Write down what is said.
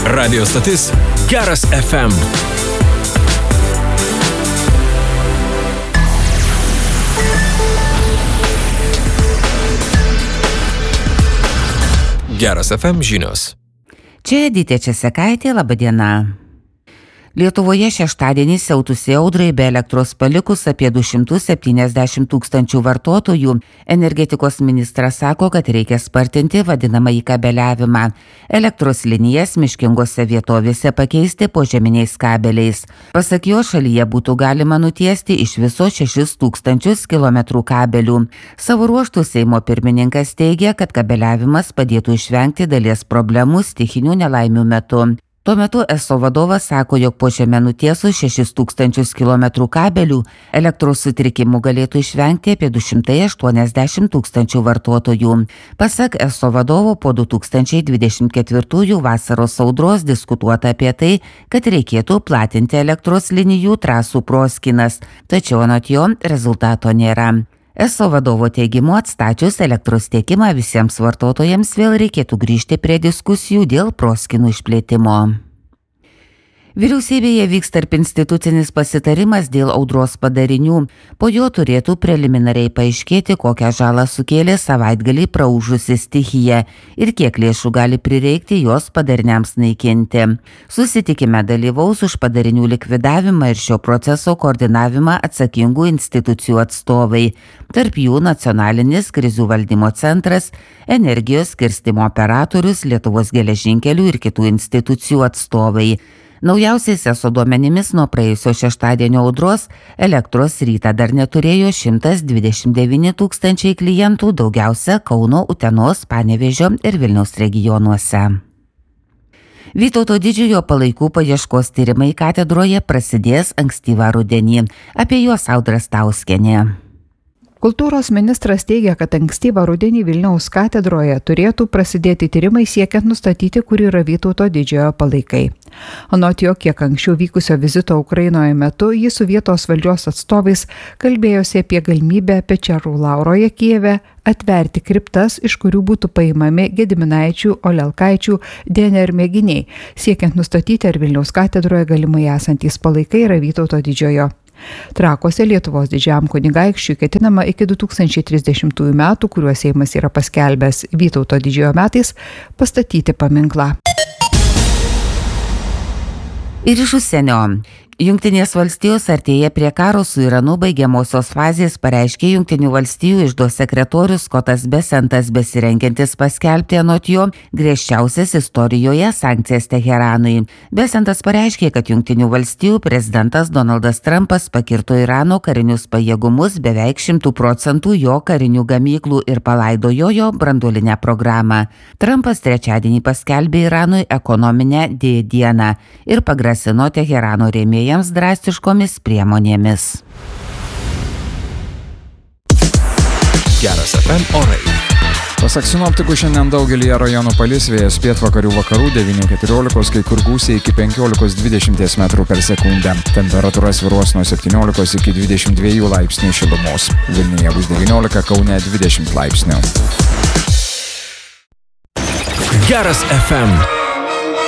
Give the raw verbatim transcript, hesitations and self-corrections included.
Radio stotis Geras F M. Geras F M žinios. Čia Editė Česekaitė, laba diena. Lietuvoje šeštadienį siautusi audrai be elektros palikus apie du šimtus septyniasdešimt tūkstančių vartotojų. Energetikos ministras sako, kad reikia spartinti vadinamąjį kabeliavimą. Elektros linijas miškingose vietovėse pakeisti požeminiais kabeliais. Pasak jo, šalyje būtų galima nutiesti iš viso šešis tūkstančius kilometrų kabelių. Savo ruožtų Seimo pirmininkas teigia, kad kabeliavimas padėtų išvengti dalies problemų stichinių nelaimių metu. Tuo metu eso vadovas sako, jog po žeme nutiesus šešis tūkstančius kilometrų kabelių elektros sutrikimų galėtų išvengti apie du šimtai aštuoniasdešimt tūkstančių vartotojų. Pasak eso vadovo, po du tūkstančiai dvidešimt ketvirtųjų vasaros audros diskutuota apie tai, kad reikėtų platinti elektros linijų trasų proskynas, tačiau anot jo rezultato nėra. eso vadovo teigimu, atstačius elektros tiekimą visiems vartotojams vėl reikėtų grįžti prie diskusijų dėl proskynų išplėtimo. Vyriausybėje vyks tarp institucinis pasitarimas dėl audros padarinių. Po jo turėtų preliminariai paaiškėti, kokią žalą sukėlė savaitgalį praūžusi stichija ir kiek lėšų gali prireikti jos padariniams naikinti. Susitikime dalyvaus už padarinių likvidavimą ir šio proceso koordinavimą atsakingų institucijų atstovai. Tarp jų Nacionalinis krizių valdymo centras, energijos skirstymo operatorius, Lietuvos geležinkelių ir kitų institucijų atstovai. Naujausiais eso duomenimis nuo praėjusio šeštadienio audros elektros rytą dar neturėjo šimtas dvidešimt devyni tūkstančiai klientų, daugiausia Kauno, Utenos, Panevėžio ir Vilniaus regionuose. Vytauto Didžiojo palaikų paieškos tyrimai katedroje prasidės ankstyvą rudenį. Apie juos Audra Stauskienė. Kultūros ministras teigia, kad ankstyvą rudenį Vilniaus katedroje turėtų prasidėti tyrimai siekiant nustatyti, kur yra Vytauto Didžiojo palaikai. Anot jo, kiek anksčiau vykusio vizito Ukrainoje metu, jis su vietos valdžios atstovais kalbėjosi apie galimybę Pečerų Lauroje Kijeve atverti kriptas, iš kurių būtų paimami Gediminaičių, Olelkaičių D N R mėginiai, siekiant nustatyti, ar Vilniaus katedroje galimai esantys palaikai yra Vytauto Didžiojo. Trakuose Lietuvos didžiajam kunigaikščiui ketinama iki du tūkstančiai trisdešimtųjų metų, kuriuos Seimas yra paskelbęs Vytauto Didžiojo metais, pastatyti paminklą. Ir iš užsienio. Jungtinės valstijos artėja prie karo su Iranu baigiamosios fazės, pareiškė Jungtinių valstijų iždo sekretorius Skotas Besentas, besirengiantis paskelbti anot jo griežčiausias istorijoje sankcijas Teheranui. Besentas pareiškė, kad Jungtinių valstijų prezidentas Donaldas Trumpas pakirto Irano karinius pajėgumus beveik šimtų procentų jo karinių gamyklų ir palaidojo jo branduolinę programą. Trumpas trečiadienį paskelbė Iranui ekonominę D dieną ir pagrasino Teherano rėmėjams drastiškomis priemonėmis. Geras F M orai. Pasak sinoptikų, šiandien daugelyje rajonų palis, vėjas pietvakarių vakarų devyni keturiolikos, kai kur gūsiai iki penkiolikos dvidešimt metrų per sekundę. Temperatūra svyruos nuo septyniolikos iki dvidešimt dviejų laipsnių šilumos. Vilniuje bus devyniolika, Kaune dvidešimt laipsnių. Geras F M.